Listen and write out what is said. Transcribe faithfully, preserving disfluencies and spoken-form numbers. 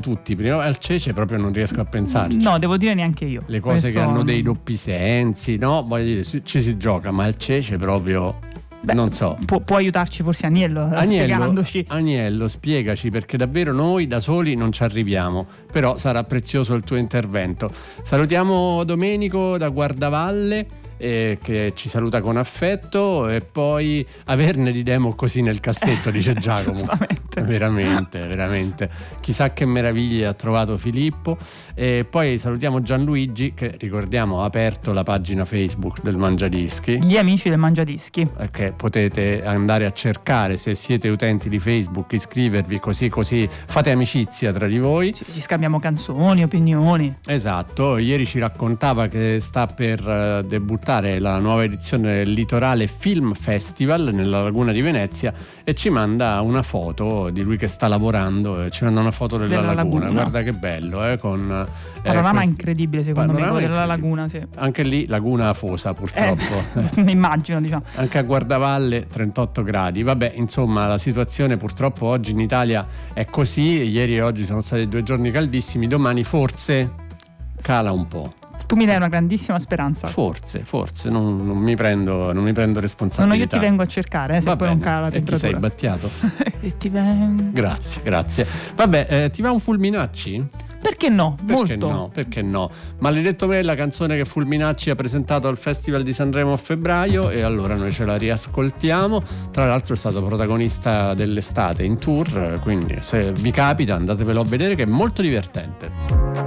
tutti, prima al Cece proprio non riesco a pensarci. No, devo dire neanche io. Le cose Questo... che hanno dei doppi sensi, no? Voglio dire, ci si gioca, ma al Cece proprio... Beh, non so. Può, può aiutarci forse Agnello, Agnello, spiegandoci. Agnello, spiegaci, perché davvero noi da soli non ci arriviamo, però sarà prezioso il tuo intervento. Salutiamo Domenico da Guardavalle, eh, che ci saluta con affetto, e poi averne di demo così nel cassetto, dice Giacomo. Veramente, veramente. Chissà che meraviglia ha trovato Filippo. E poi salutiamo Gianluigi, che ricordiamo ha aperto la pagina Facebook del Mangiadischi. Gli amici del Mangiadischi. Che potete andare a cercare se siete utenti di Facebook, iscrivervi, così così fate amicizia tra di voi. Ci, ci scambiamo canzoni, opinioni. Esatto, ieri ci raccontava che sta per uh, debuttare la nuova edizione del Litorale Film Festival nella Laguna di Venezia, e ci manda una foto di lui che sta lavorando, e ci manda una foto della, della laguna. laguna. Guarda che bello, eh, con eh, panorama questi... incredibile secondo panorama me, quello della laguna, sì. Anche lì laguna afosa purtroppo. Eh, immagino, diciamo. Anche a Guardavalle trentotto gradi. Vabbè, insomma, la situazione purtroppo oggi in Italia è così. Ieri e oggi sono stati due giorni caldissimi, domani forse cala un po'. Tu mi dai una grandissima speranza. Forse, forse, non, non mi prendo non mi prendo responsabilità. No, io ti vengo a cercare, eh, se va poi bene. non cala la temperatura. E ti sei battiato? E ti vengo. Grazie, grazie. Vabbè, eh, ti va un Fulminacci? Perché no? Perché Molto. no? Perché no? Maledetto me è la canzone che Fulminacci ha presentato al Festival di Sanremo a febbraio, e allora noi ce la riascoltiamo. Tra l'altro è stato protagonista dell'estate in tour, quindi se vi capita andatevelo a vedere, che è molto divertente.